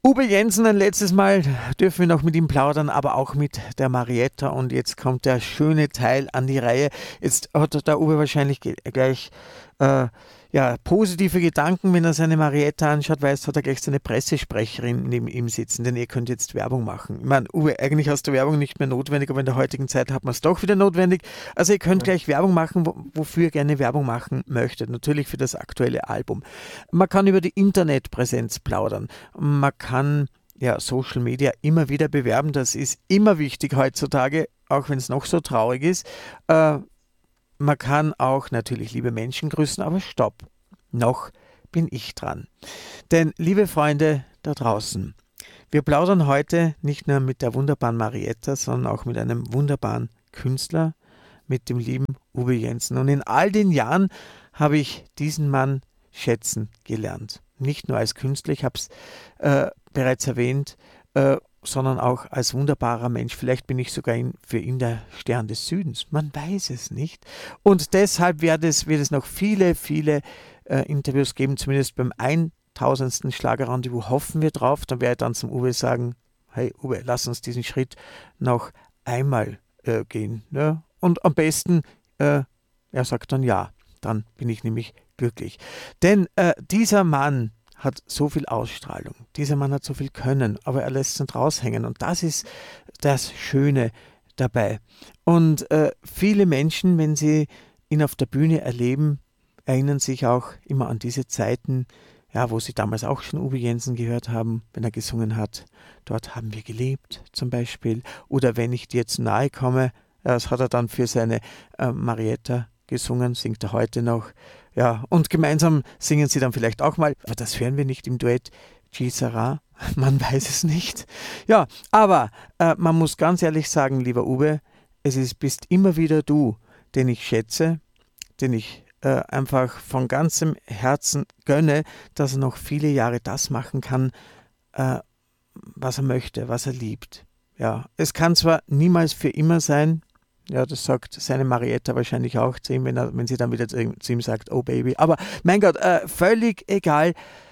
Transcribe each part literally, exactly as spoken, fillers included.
Uwe Jensen, ein letztes Mal dürfen wir noch mit ihm plaudern, aber auch mit der Marietta. Und jetzt kommt der schöne Teil an die Reihe. Jetzt hat der Uwe wahrscheinlich ge- gleich äh, ja, positive Gedanken, wenn er seine Marietta anschaut, weil jetzt hat er gleich seine Pressesprecherin neben ihm sitzen, denn ihr könnt jetzt Werbung machen. Ich meine, Uwe, eigentlich hast du Werbung nicht mehr notwendig, aber in der heutigen Zeit hat man es doch wieder notwendig. Also ihr könnt gleich Werbung machen, wo, wofür ihr gerne Werbung machen möchtet. Natürlich für das aktuelle Album. Man kann über die Internetpräsenz plaudern. Man kann ja, Social Media immer wieder bewerben. Das ist immer wichtig heutzutage, auch wenn es noch so traurig ist. Äh, man kann auch natürlich liebe Menschen grüßen, aber stopp. Noch bin ich dran. Denn, liebe Freunde da draußen, wir plaudern heute nicht nur mit der wunderbaren Marietta, sondern auch mit einem wunderbaren Künstler, mit dem lieben Uwe Jensen. Und in all den Jahren habe ich diesen Mann schätzen gelernt. Nicht nur als Künstler, ich habe es äh, bereits erwähnt, äh, sondern auch als wunderbarer Mensch. Vielleicht bin ich sogar in, für ihn der Stern des Südens. Man weiß es nicht. Und deshalb wird es, wird es noch viele, viele äh, Interviews geben, zumindest beim tausendsten Schlagerrendezvous hoffen wir drauf. Dann werde ich dann zum Uwe sagen, hey Uwe, lass uns diesen Schritt noch einmal äh, gehen. Ne? Und am besten, äh, er sagt dann ja. Dann bin ich nämlich glücklich. Denn äh, dieser Mann hat so viel Ausstrahlung, dieser Mann hat so viel Können, aber er lässt es nicht raushängen und das ist das Schöne dabei. Und äh, viele Menschen, wenn sie ihn auf der Bühne erleben, erinnern sich auch immer an diese Zeiten, ja, wo sie damals auch schon Uwe Jensen gehört haben, wenn er gesungen hat, dort haben wir gelebt zum Beispiel, oder wenn ich dir zu nahe komme, das hat er dann für seine äh, Marietta gesungen, singt er heute noch. Ja, und gemeinsam singen sie dann vielleicht auch mal, aber das hören wir nicht im Duett. G. Sarah, man weiß es nicht. Ja, aber äh, man muss ganz ehrlich sagen, lieber Uwe, es ist, bist immer wieder du, den ich schätze, den ich äh, einfach von ganzem Herzen gönne, dass er noch viele Jahre das machen kann, äh, was er möchte, was er liebt. Ja, es kann zwar niemals für immer sein. Ja, das sagt seine Marietta wahrscheinlich auch zu ihm, wenn, er, wenn sie dann wieder zu, zu ihm sagt, oh Baby. Aber mein Gott, äh, völlig egal.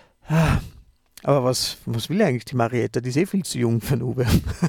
Aber was, was will eigentlich die Marietta? Die ist eh viel zu jung für den Uwe.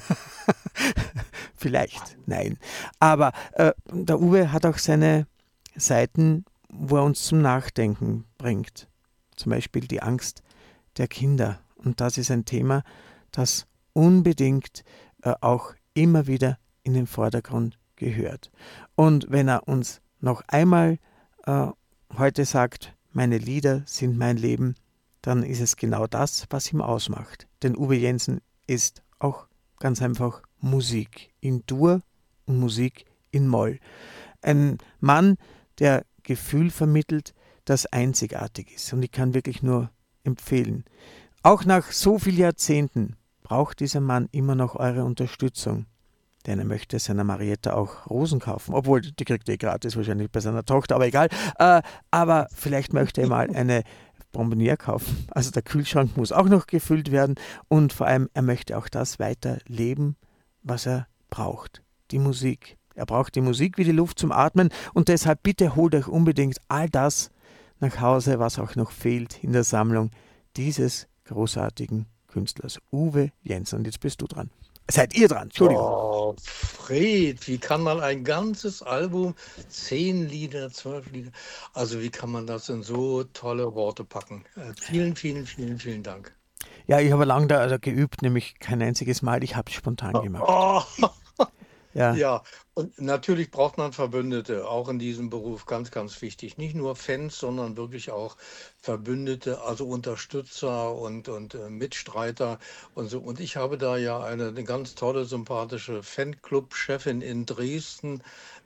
Vielleicht, nein. Aber äh, der Uwe hat auch seine Seiten, wo er uns zum Nachdenken bringt. Zum Beispiel die Angst der Kinder. Und das ist ein Thema, das unbedingt äh, auch immer wieder in den Vordergrund gehört. Und wenn er uns noch einmal äh, heute sagt, meine Lieder sind mein Leben, dann ist es genau das, was ihm ausmacht. Denn Uwe Jensen ist auch ganz einfach Musik in Dur und Musik in Moll. Ein Mann, der Gefühl vermittelt, das einzigartig ist. Und ich kann wirklich nur empfehlen. Auch nach so vielen Jahrzehnten braucht dieser Mann immer noch eure Unterstützung. Denn er möchte seiner Marietta auch Rosen kaufen. Obwohl, die kriegt er gratis wahrscheinlich bei seiner Tochter, aber egal. Äh, aber vielleicht möchte er mal eine Bonbonniere kaufen. Also der Kühlschrank muss auch noch gefüllt werden. Und vor allem, er möchte auch das weiterleben, was er braucht. Die Musik. Er braucht die Musik wie die Luft zum Atmen. Und deshalb bitte holt euch unbedingt all das nach Hause, was auch noch fehlt in der Sammlung dieses großartigen Künstlers. Uwe Jensen. Und jetzt bist du dran. Seid ihr dran, Entschuldigung. Oh, Fred, wie kann man ein ganzes Album, zehn Lieder, zwölf Lieder, also wie kann man das in so tolle Worte packen? Äh, vielen, vielen, vielen, vielen Dank. Ja, ich habe lange da also geübt, nämlich kein einziges Mal. Ich habe es spontan gemacht. Oh, Ja, ja, und natürlich braucht man Verbündete, auch in diesem Beruf, ganz, ganz wichtig. Nicht nur Fans, sondern wirklich auch Verbündete, also Unterstützer und, und äh, Mitstreiter und so. Und ich habe da ja eine, eine ganz tolle, sympathische Fanclub-Chefin in Dresden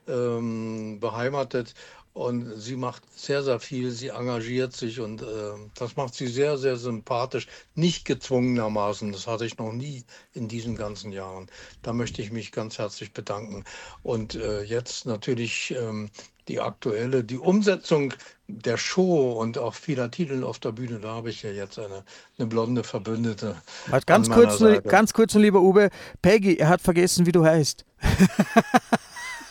ähm, beheimatet. Und sie macht sehr, sehr viel, sie engagiert sich und äh, das macht sie sehr, sehr sympathisch, nicht gezwungenermaßen, das hatte ich noch nie in diesen ganzen Jahren. Da möchte ich mich ganz herzlich bedanken. Und äh, jetzt natürlich ähm, die aktuelle, die Umsetzung der Show und auch vieler Titel auf der Bühne, da habe ich ja jetzt eine, eine blonde Verbündete Warte, an ganz meiner kurz, nur, Seite. ganz kurz, nur, lieber Uwe. Peggy, er hat vergessen, wie du heißt.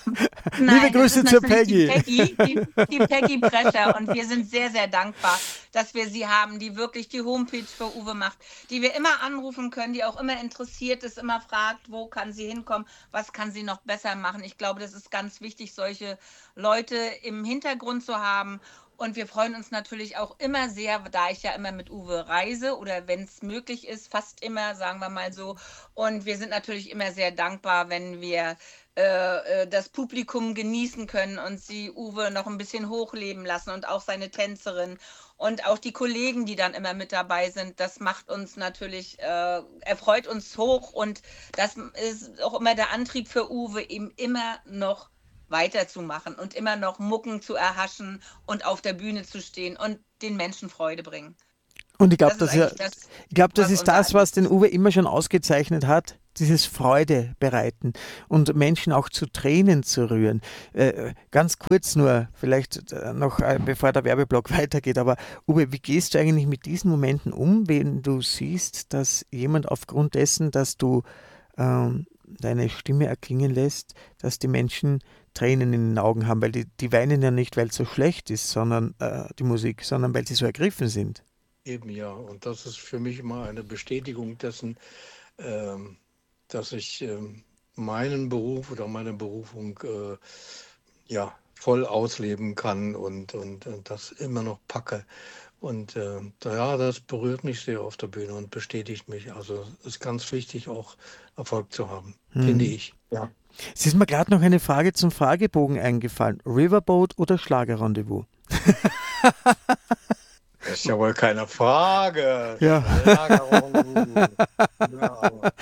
Liebe Nein, das Grüße ist zur natürlich die Peggy. Peggy, die, die Peggy Prescher. Und wir sind sehr, sehr dankbar, dass wir sie haben, die wirklich die Homepage für Uwe macht, die wir immer anrufen können, die auch immer interessiert ist, immer fragt, wo kann sie hinkommen, was kann sie noch besser machen. Ich glaube, das ist ganz wichtig, solche Leute im Hintergrund zu haben. Und wir freuen uns natürlich auch immer sehr, da ich ja immer mit Uwe reise oder wenn es möglich ist, fast immer, sagen wir mal so. Und wir sind natürlich immer sehr dankbar, wenn wir äh, äh, das Publikum genießen können und sie Uwe noch ein bisschen hochleben lassen und auch seine Tänzerin und auch die Kollegen, die dann immer mit dabei sind. Das macht uns natürlich, äh, erfreut uns hoch und das ist auch immer der Antrieb für Uwe, eben immer noch weiterzumachen und immer noch Mucken zu erhaschen und auf der Bühne zu stehen und den Menschen Freude bringen. Und ich glaube, Das ist das, ja, eigentlich das, ich glaub, das was ist unser das, was den Anliegen ist. Uwe immer schon ausgezeichnet hat, dieses Freude bereiten und Menschen auch zu Tränen zu rühren. Äh, ganz kurz nur, vielleicht äh, noch, äh, bevor der Werbeblock weitergeht, aber Uwe, wie gehst du eigentlich mit diesen Momenten um, wenn du siehst, dass jemand aufgrund dessen, dass du ähm, deine Stimme erklingen lässt, dass die Menschen Tränen in den Augen haben, weil die, die weinen ja nicht, weil es so schlecht ist, sondern äh, die Musik, sondern weil sie so ergriffen sind. Eben ja. Und das ist für mich immer eine Bestätigung dessen, ähm, dass ich ähm, meinen Beruf oder meine Berufung äh, ja, voll ausleben kann und, und, und das immer noch packe. Und äh, ja, das berührt mich sehr auf der Bühne und bestätigt mich. Also es ist ganz wichtig, auch Erfolg zu haben, finde Hm. ich. Ja. Es ist mir gerade noch eine Frage zum Fragebogen eingefallen. Riverboat oder Schlagerrendezvous? Das ist ja wohl keine Frage. Ja. Schlagerrondezvous. Ja, aber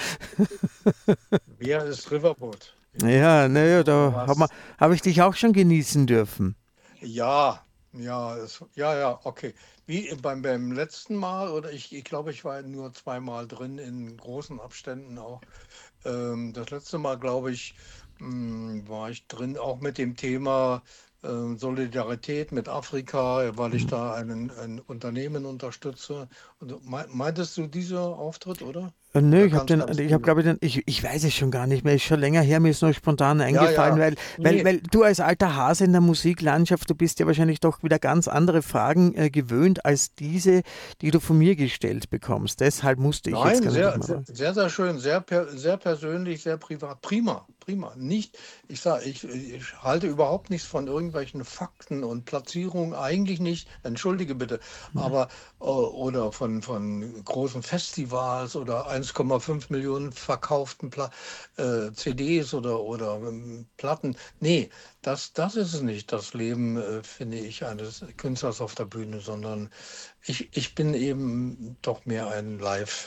wer ist Riverboat? Ja, naja, da habe Was? hab ich dich auch schon genießen dürfen. Ja, ja, es, ja, ja, okay. Wie beim, beim letzten Mal, oder ich, ich glaube, ich war nur zweimal drin in großen Abständen auch. Ähm, das letzte Mal, glaube ich, mh, war ich drin auch mit dem Thema äh, Solidarität mit Afrika, weil ich Hm. da einen, ein Unternehmen unterstütze. Und mei- meintest du dieser Auftritt, oder? Äh, Nö, Oder ich habe kannst den, ganz ich habe viel? glaube ich den, ich, ich weiß es schon gar nicht mehr, ist schon länger her, mir ist nur spontan Ja, eingefallen, ja. weil, weil, Nee, weil du als alter Hase in der Musiklandschaft, du bist ja wahrscheinlich doch wieder ganz andere Fragen äh, gewöhnt als diese, die du von mir gestellt bekommst. Deshalb musste ich jetzt nein, gerne dich sehr, mal sehr, fragen. sehr, sehr schön, sehr, per, sehr persönlich, sehr privat. Prima, prima. Nicht, ich sage, ich, ich halte überhaupt nichts von irgendwelchen Fakten und Platzierungen, eigentlich nicht, entschuldige bitte, Hm. aber äh, oder von, von großen Festivals oder eins Komma fünf Millionen verkauften Pla äh, C Ds oder, oder ähm, Platten. Nee, das, das ist es nicht, das Leben, äh, finde ich, eines Künstlers auf der Bühne, sondern ich, ich bin eben doch mehr ein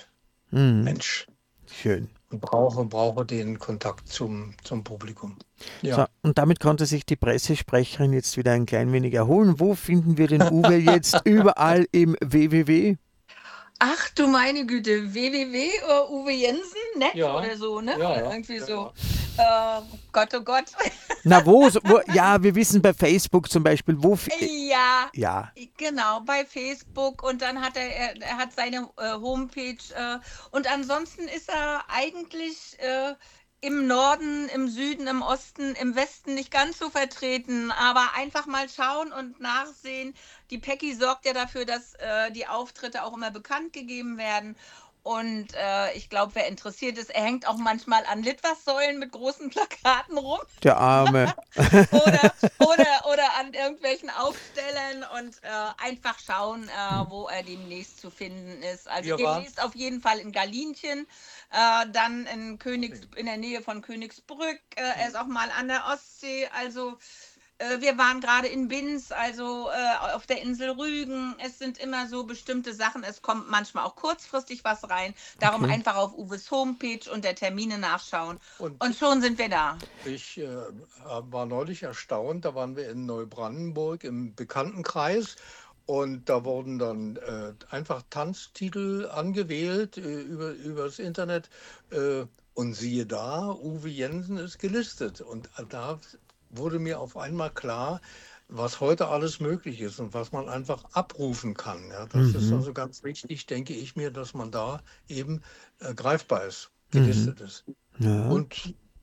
Hm. Live-Mensch Schön. und brauche, brauche den Kontakt zum, zum Publikum. So, Ja. und damit konnte sich die Pressesprecherin jetzt wieder ein klein wenig erholen. Wo finden wir den Uwe jetzt? Überall im W W W? Ach du meine Güte, www. äh, Uwe Jensen, net Ja, oder so, ne? ja, Oder ja, irgendwie ja, so. ja. Äh, Gott, oh Gott. Na, wo, so- wo? Ja, wir wissen bei Facebook zum Beispiel, wo. fi- äh, Ja, Ja, genau, bei Facebook und dann hat er, er, er hat seine äh, Homepage äh, und ansonsten ist er eigentlich äh, im Norden, im Süden, im Osten, im Westen nicht ganz so vertreten, aber einfach mal schauen und nachsehen. Die Peggy sorgt ja dafür, dass äh, die Auftritte auch immer bekannt gegeben werden. Und äh, ich glaube, wer interessiert ist, er hängt auch manchmal an Litfaßsäulen mit großen Plakaten rum. der Arme. Oder, oder, oder an irgendwelchen Aufstellern und äh, einfach schauen, äh, wo er demnächst zu finden ist. Also Wir waren, demnächst auf jeden Fall in Galinchen, äh, dann in, Königs, in der Nähe von Königsbrück, äh, er ist auch mal an der Ostsee, also äh, wir waren gerade in Binz, also äh, auf der Insel Rügen. Es sind immer so bestimmte Sachen. Es kommt manchmal auch kurzfristig was rein. Darum Okay. einfach auf Uwes Homepage und der Termine nachschauen. und Und schon sind wir da. ich äh, war neulich erstaunt, da waren wir in Neubrandenburg im Bekanntenkreis und da wurden dann äh, einfach Tanztitel angewählt äh, über, über das Internet äh, und siehe da, Uwe Jensen ist gelistet und äh, da wurde mir auf einmal klar, was heute alles möglich ist und was man einfach abrufen kann. Ja, das ist Mhm. also ganz wichtig, denke ich mir, dass man da eben äh, greifbar ist, Mhm. gelistet ist. Ja. Und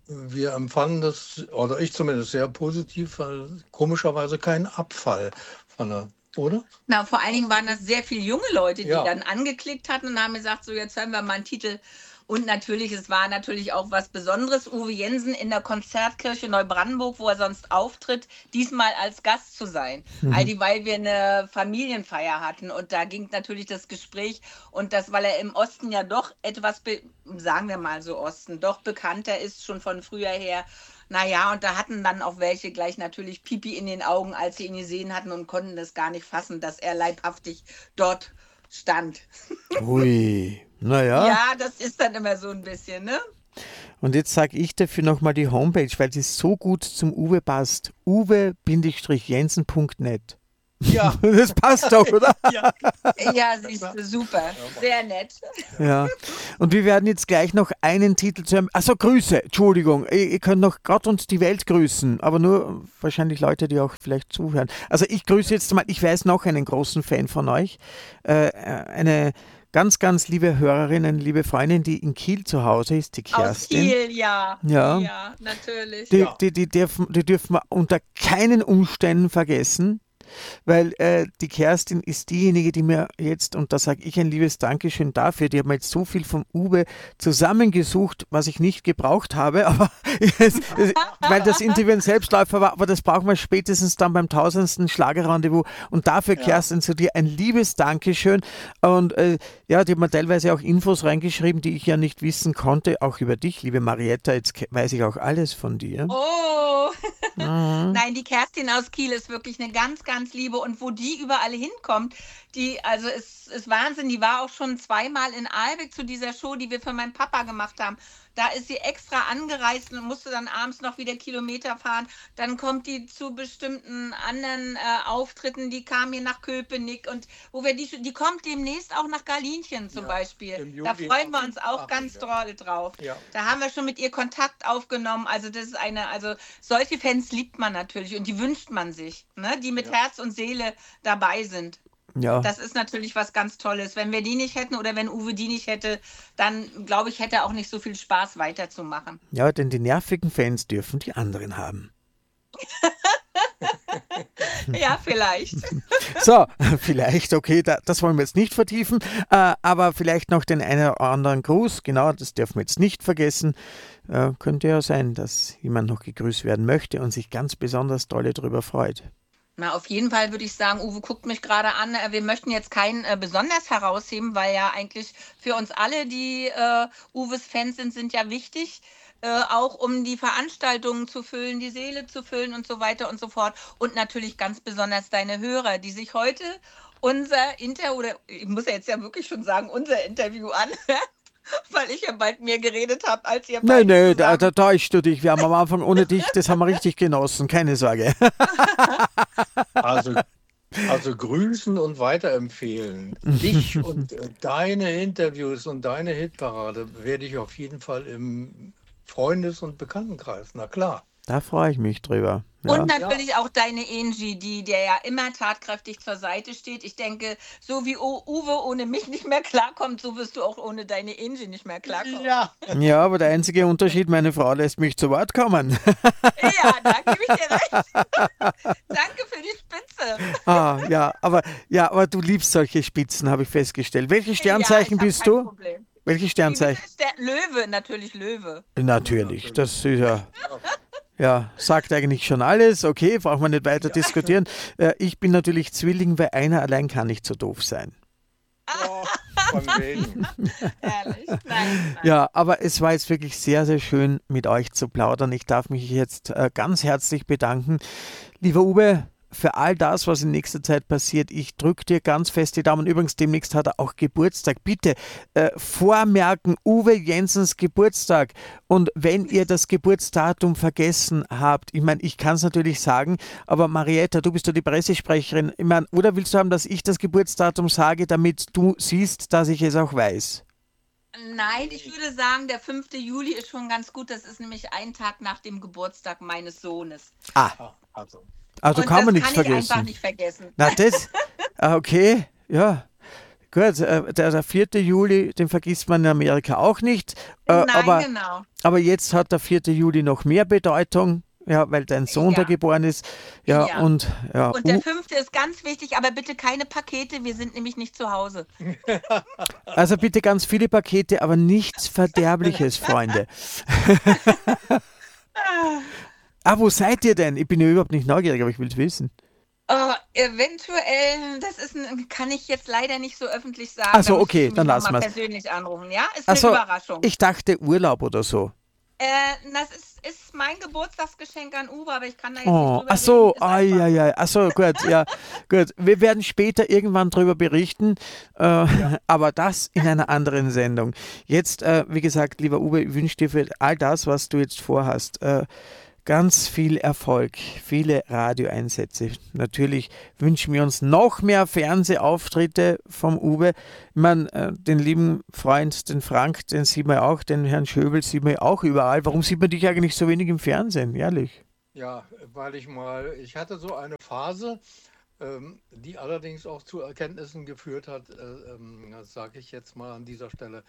wir empfanden das, oder ich zumindest, sehr positiv, weil komischerweise kein Abfall von der, oder? Na, vor allen Dingen waren das sehr viele junge Leute, die Ja. dann angeklickt hatten und haben gesagt, so jetzt hören wir mal einen Titel. Und natürlich, es war natürlich auch was Besonderes, Uwe Jensen in der Konzertkirche Neubrandenburg, wo er sonst auftritt, diesmal als Gast zu sein. Mhm. All die, weil wir eine Familienfeier hatten und da ging natürlich das Gespräch und das, weil er im Osten ja doch etwas, be- sagen wir mal so Osten, doch bekannter ist, schon von früher her. Naja, und da hatten dann auch welche gleich natürlich Pipi in den Augen, als sie ihn gesehen hatten und konnten das gar nicht fassen, dass er leibhaftig dort stand. Ui, naja. Ja, das ist dann immer so ein bisschen, ne? Und jetzt sage ich dafür nochmal die Homepage, weil sie so gut zum Uwe passt. uwe Jensen punkt net. Ja. Das passt doch, oder? Ja. Ja, siehst du, super. Sehr nett. Ja. Und wir werden jetzt gleich noch einen Titel zu einem. Achso, Grüße, Entschuldigung. Ihr, ihr könnt noch Gott und die Welt grüßen, aber nur wahrscheinlich Leute, die auch vielleicht zuhören. Also ich grüße jetzt mal, ich weiß noch einen großen Fan von euch. Äh, eine ganz, ganz liebe Hörerin, eine liebe Freundin, die in Kiel zu Hause ist, die Aus Kerstin. Kiel, ja. Ja. Ja, natürlich. Die, Ja. die, die, dürfen, die dürfen wir unter keinen Umständen vergessen, weil äh, die Kerstin ist diejenige, die mir jetzt, und da sage ich ein liebes Dankeschön dafür, die hat mir jetzt so viel vom Uwe zusammengesucht, was ich nicht gebraucht habe, aber es, es, weil das Interview ein Selbstläufer war, aber das brauchen wir spätestens dann beim tausendsten Schlagerrendezvous und dafür, Ja. Kerstin, zu dir ein liebes Dankeschön und äh, ja, die hat mir teilweise auch Infos reingeschrieben, die ich ja nicht wissen konnte, auch über dich, liebe Marietta, jetzt ke- weiß ich auch alles von dir. Oh, Mhm. nein, die Kerstin aus Kiel ist wirklich eine ganz, ganz liebe und wo die überall hinkommt, die, also es ist Wahnsinn, die war auch schon zweimal in Ahlbeck zu dieser Show, die wir für meinen Papa gemacht haben. Da ist sie extra angereist und musste dann abends noch wieder Kilometer fahren. Dann kommt die zu bestimmten anderen äh, Auftritten, die kam hier nach Köpenick und wo wir die, die kommt demnächst auch nach Galinchen zum Ja, Beispiel. im Da Juli freuen wir uns auch achtundachtzig, ganz ja. doll drauf. Ja. Da haben wir schon mit ihr Kontakt aufgenommen. Also das ist eine, also solche Fans liebt man natürlich und die wünscht man sich, ne? Die mit Ja. Herz und Seele dabei sind. Ja. Das ist natürlich was ganz Tolles. Wenn wir die nicht hätten oder wenn Uwe die nicht hätte, dann glaube ich, hätte er auch nicht so viel Spaß weiterzumachen. Ja, denn die nervigen Fans dürfen die anderen haben. Ja, vielleicht. So, vielleicht, okay, da, das wollen wir jetzt nicht vertiefen, äh, aber vielleicht noch den einen oder anderen Gruß, genau, das dürfen wir jetzt nicht vergessen. Äh, könnte ja sein, dass jemand noch gegrüßt werden möchte und sich ganz besonders dolle darüber freut. Na, auf jeden Fall würde ich sagen, Uwe guckt mich gerade an. äh, Wir möchten jetzt keinen äh, besonders herausheben, weil ja eigentlich für uns alle, die äh, Uwes Fans sind, sind ja wichtig. Äh, auch um die Veranstaltungen zu füllen, die Seele zu füllen und so weiter und so fort. Und natürlich ganz besonders deine Hörer, die sich heute unser Inter oder ich muss ja jetzt ja wirklich schon sagen, unser Interview anhören, weil ich ja bald mehr geredet habe, als ihr Nein, beiden nein, da, zusammen. da täuschst du dich. Wir haben am Anfang ohne dich, das haben wir richtig genossen, keine Sorge. Also, also grüßen und weiterempfehlen. Dich und äh, deine Interviews und deine Hitparade werde ich auf jeden Fall im Freundes- und Bekanntenkreis, na klar. Da freue ich mich drüber. Ja. Und natürlich auch deine Angie, die dir ja immer tatkräftig zur Seite steht. Ich denke, so wie U- Uwe ohne mich nicht mehr klarkommt, so wirst du auch ohne deine Angie nicht mehr klarkommen. Ja. Ja, aber der einzige Unterschied, meine Frau lässt mich zu Wort kommen. Ja, da gebe ich dir recht. Danke für die Spitze. Ah, ja, aber, ja, aber du liebst solche Spitzen, habe ich festgestellt. Welche Sternzeichen ja, ich hab bist kein du? Problem. Welche Wie Sternzeichen? bist der Löwe, natürlich Löwe. Natürlich, das ist ja, ja, sagt eigentlich schon alles. Okay, brauchen wir nicht weiter diskutieren. Äh, ich bin natürlich Zwilling, weil einer allein kann nicht so doof sein. Oh, von wegen. Ehrlich. Nein, nein. Ja, aber es war jetzt wirklich sehr, sehr schön, mit euch zu plaudern. Ich darf mich jetzt äh, ganz herzlich bedanken. Lieber Uwe, für all das, was in nächster Zeit passiert, ich drücke dir ganz fest die Daumen. Übrigens, demnächst hat er auch Geburtstag. Bitte äh, vormerken, Uwe Jensens Geburtstag. Und wenn ihr das Geburtsdatum vergessen habt, ich meine, ich kann es natürlich sagen, aber Marietta, du bist ja die Pressesprecherin. Ich mein, oder willst du haben, dass ich das Geburtsdatum sage, damit du siehst, dass ich es auch weiß? Nein, ich würde sagen, der fünfte Juli ist schon ganz gut. Das ist nämlich ein Tag nach dem Geburtstag meines Sohnes. Ah, Ah, also. also Und kann das man nichts kann ich vergessen. einfach nicht vergessen. Na, das, ah, okay, ja, gut, äh, der, der vierte Juli, den vergisst man in Amerika auch nicht. Äh, Nein, aber, genau. aber jetzt hat der vierte Juli noch mehr Bedeutung, ja, weil dein Sohn da Ja, geboren ist. Ja, ja. und ja, Und der uh, fünfte ist ganz wichtig, aber bitte keine Pakete, wir sind nämlich nicht zu Hause. also bitte ganz viele Pakete, aber nichts Verderbliches, Freunde. Ah, wo seid ihr denn? Ich bin ja überhaupt nicht neugierig, aber ich will es wissen. Oh, eventuell, das ist ein, kann ich jetzt leider nicht so öffentlich sagen. Ach Da so, müsstest okay, du mich dann lassen nochmal wir es. persönlich anrufen, ja? Ist Ach eine so, Überraschung. ich dachte Urlaub oder so. Äh, das ist, ist mein Geburtstagsgeschenk an Uwe, aber ich kann da jetzt nicht Oh, drüber ach so, reden. Ist ai, einfach ai, so. ai. Ach so, gut, ja, gut. Wir werden später irgendwann darüber berichten, äh, Ja. aber das in einer anderen Sendung. Jetzt, äh, wie gesagt, lieber Uwe, ich wünsche dir für all das, was du jetzt vorhast, äh, ganz viel Erfolg, viele Radioeinsätze. Natürlich wünschen wir uns noch mehr Fernsehauftritte vom Uwe. Ich meine, äh, den lieben Freund, den Frank, den sieht man ja auch, den Herrn Schöbel sieht man ja auch überall. Warum sieht man dich eigentlich so wenig im Fernsehen, ehrlich? Ja, weil ich mal, ich hatte so eine Phase, ähm, die allerdings auch zu Erkenntnissen geführt hat, äh, ähm, das sage ich jetzt mal an dieser Stelle.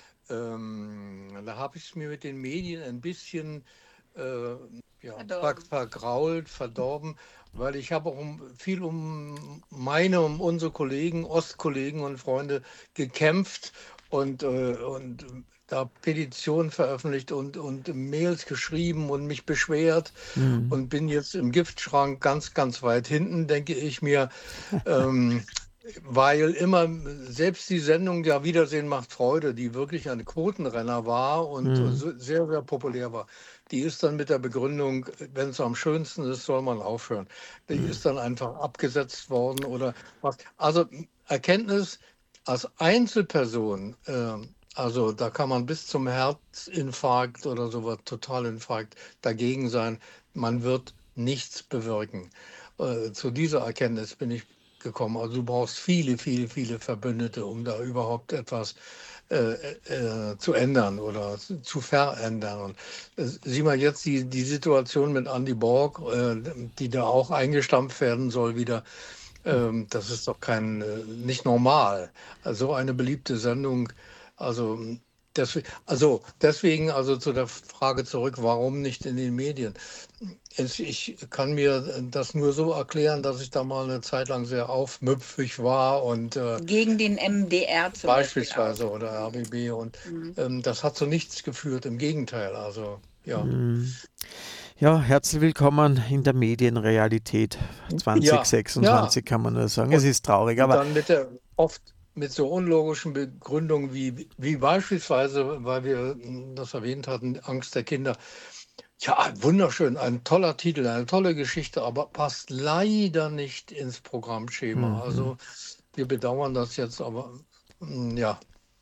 Ähm, da habe ich es mir mit den Medien ein bisschen äh, ja, ver Verdorben. vergrault, verdorben, weil ich habe auch um, viel um meine, um unsere Kollegen, Ostkollegen und Freunde gekämpft und, äh, und da Petitionen veröffentlicht und, und Mails geschrieben und mich beschwert Hm. und bin jetzt im Giftschrank ganz, ganz weit hinten, denke ich mir. Ähm, weil immer, selbst die Sendung Ja, Wiedersehen macht Freude, die wirklich ein Quotenrenner war und Hm. so- sehr, sehr populär war, die ist dann mit der Begründung, wenn es am schönsten ist, soll man aufhören. Die Hm. ist dann einfach abgesetzt worden oder was. Also Erkenntnis als Einzelperson, äh, also da kann man bis zum Herzinfarkt oder sowas, Totalinfarkt dagegen sein. Man wird nichts bewirken. Äh, zu dieser Erkenntnis bin ich gekommen. Also du brauchst viele, viele, viele Verbündete, um da überhaupt etwas äh, äh, zu ändern oder zu verändern. Und äh, sieh mal jetzt die, die Situation mit Andy Borg, äh, die da auch eingestampft werden soll wieder. Ähm, das ist doch kein, äh, nicht normal. Also so eine beliebte Sendung. Also deswegen, also deswegen, also zu der Frage zurück, warum nicht in den Medien? Es- Ich kann mir das nur so erklären, dass ich da mal eine Zeit lang sehr aufmüpfig war und äh, Gegen den M D R zum Beispiel auch. beispielsweise oder R B B und Mhm. ähm, das hat zu nichts geführt, im Gegenteil. Also ja. Hm. Ja, herzlich willkommen in der Medienrealität Ja, ja. zwanzig sechsundzwanzig, kann man nur sagen. Es Und, ist traurig, und aber dann mit der oft mit so unlogischen Begründungen wie, wie beispielsweise, weil wir mm, das erwähnt hatten, Angst der Kinder. Ja, wunderschön, ein toller Titel, eine tolle Geschichte, aber passt leider nicht ins Programmschema. mhm. Also wir bedauern das jetzt, aber mm, ja,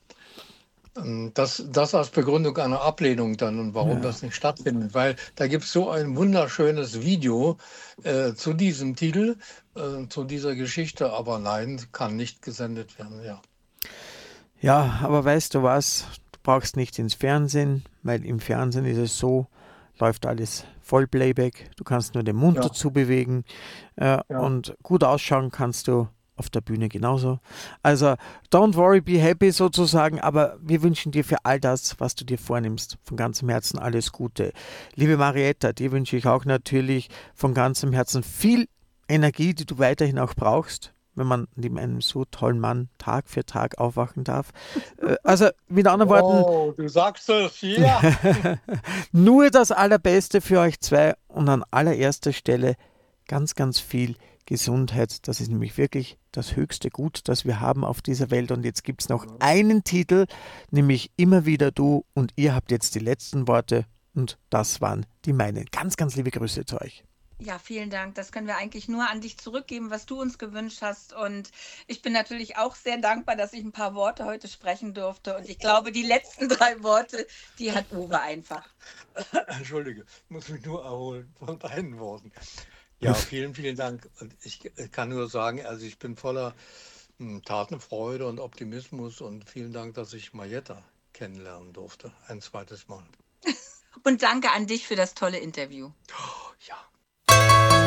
ähm, das, das als Begründung einer Ablehnung dann und warum Ja. das nicht stattfindet, weil da gibt es so ein wunderschönes Video äh, zu diesem Titel, äh, zu dieser Geschichte, aber nein, kann nicht gesendet werden, ja. Ja, aber weißt du was? Du brauchst nicht ins Fernsehen, weil im Fernsehen ist es so, läuft alles Vollplayback. Du kannst nur den Mund Ja, dazu bewegen äh, ja. und gut ausschauen kannst du auf der Bühne genauso. Also, don't worry, be happy sozusagen, aber wir wünschen dir für all das, was du dir vornimmst, von ganzem Herzen alles Gute. Liebe Marietta, dir wünsche ich auch natürlich von ganzem Herzen viel Energie, die du weiterhin auch brauchst, wenn man neben einem so tollen Mann Tag für Tag aufwachen darf. Äh, Also, mit anderen Worten, Oh, du sagst es, ja. nur das Allerbeste für euch zwei und an allererster Stelle ganz, ganz viel Gesundheit. Das ist nämlich wirklich das höchste Gut, das wir haben auf dieser Welt. Und jetzt gibt es noch einen Titel, nämlich Immer wieder du. Und ihr habt jetzt die letzten Worte und das waren die meinen. Ganz, ganz liebe Grüße zu euch. Ja, vielen Dank. Das können wir eigentlich nur an dich zurückgeben, was du uns gewünscht hast. Und ich bin natürlich auch sehr dankbar, dass ich ein paar Worte heute sprechen durfte. Und ich glaube, die letzten drei Worte, die hat Uwe einfach. Entschuldige, ich muss mich nur erholen von deinen Worten. Ja, vielen, vielen Dank. Und ich kann nur sagen, also ich bin voller hm, Tatenfreude und Optimismus und vielen Dank, dass ich Marietta kennenlernen durfte. Ein zweites Mal. Und danke an dich für das tolle Interview. Oh, ja.